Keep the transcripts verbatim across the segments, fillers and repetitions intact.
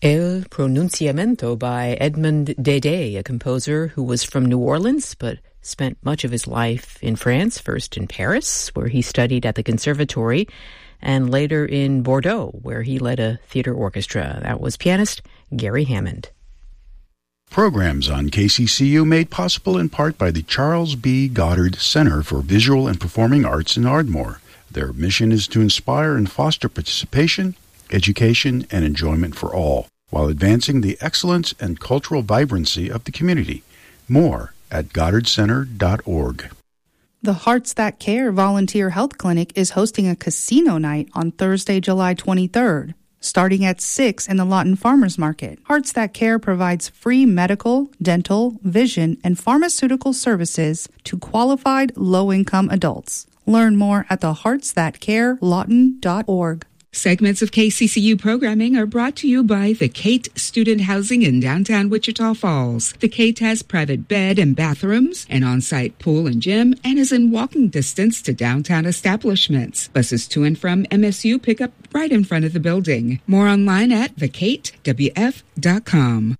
El Pronunciamiento by Edmond Dede, a composer who was from New Orleans but spent much of his life in France, first in Paris, where he studied at the Conservatory, and later in Bordeaux, where he led a theater orchestra. That was pianist Gary Hammond. Programs on K C C U made possible in part by the Charles B. Goddard Center for Visual and Performing Arts in Ardmore. Their mission is to inspire and foster participation, education, and enjoyment for all, while advancing the excellence and cultural vibrancy of the community. More at goddard center dot org. The Hearts That Care Volunteer Health Clinic is hosting a casino night on Thursday, July twenty-third, starting at six in the Lawton Farmers Market. Hearts That Care provides free medical, dental, vision, and pharmaceutical services to qualified low-income adults. Learn more at the hearts that care lawton dot org. Segments of K C C U programming are brought to you by the Kate Student Housing in downtown Wichita Falls. The Kate has private bed and bathrooms, an on-site pool and gym, and is in walking distance to downtown establishments. Buses to and from M S U pick up right in front of the building. More online at the kate w f dot com.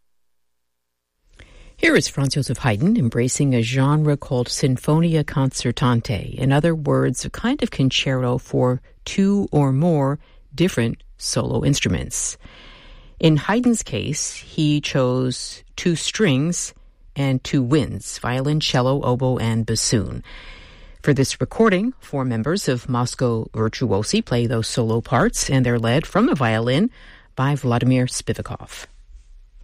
Here is Franz Joseph Haydn embracing a genre called Sinfonia Concertante. In other words, a kind of concerto for two or more different solo instruments. In Haydn's case, he chose two strings and two winds, violin, cello, oboe, and bassoon. For this recording, four members of Moscow Virtuosi play those solo parts, and they're led from the violin by Vladimir Spivakov.